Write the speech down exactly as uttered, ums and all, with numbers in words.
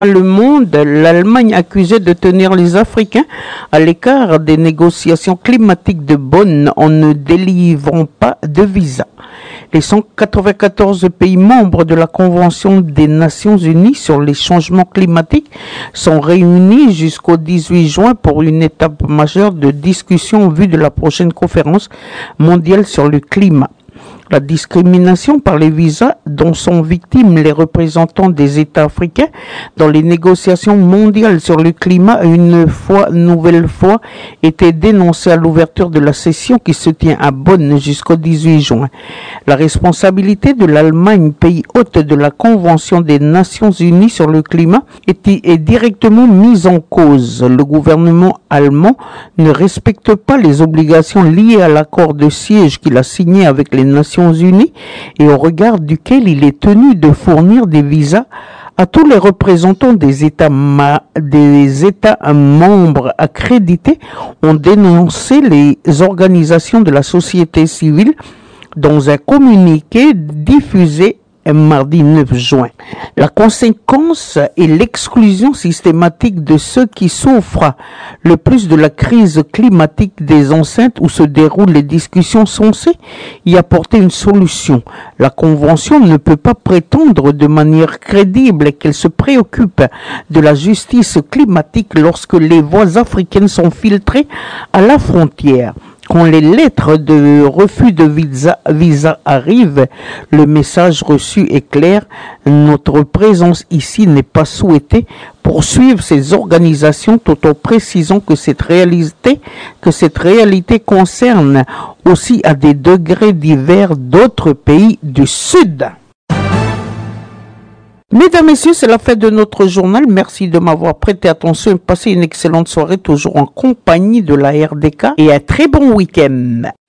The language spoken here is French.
Le Monde, l'Allemagne accusée de tenir les Africains à l'écart des négociations climatiques de Bonn en ne délivrant pas de visa. Les cent quatre-vingt-quatorze pays membres de la Convention des Nations Unies sur les changements climatiques sont réunis jusqu'au dix-huit juin pour une étape majeure de discussion en vue de la prochaine conférence mondiale sur le climat. La discrimination par les visas dont sont victimes les représentants des États africains dans les négociations mondiales sur le climat a une fois, nouvelle fois, été dénoncée à l'ouverture de la session qui se tient à Bonn jusqu'au dix-huit juin. La responsabilité de l'Allemagne, pays hôte de la Convention des Nations Unies sur le climat, est, est directement mise en cause. Le gouvernement allemand ne respecte pas les obligations liées à l'accord de siège qu'il a signé avec les Nations Unies et au regard duquel il est tenu de fournir des visas à tous les représentants des États, ma- des États membres accrédités, ont dénoncé les organisations de la société civile dans un communiqué diffusé mardi neuf juin. La conséquence est l'exclusion systématique de ceux qui souffrent le plus de la crise climatique des enceintes où se déroulent les discussions censées y apporter une solution. La Convention ne peut pas prétendre de manière crédible qu'elle se préoccupe de la justice climatique lorsque les voix africaines sont filtrées à la frontière. Quand les lettres de refus de visa, visa arrivent, le message reçu est clair. Notre présence ici n'est pas souhaitée. Poursuivre ces organisations tout en précisant que cette réalité, que cette réalité concerne aussi à des degrés divers d'autres pays du Sud. Mesdames, Messieurs, c'est la fin de notre journal. Merci de m'avoir prêté attention et passez une excellente soirée toujours en compagnie de la R D K et un très bon week-end.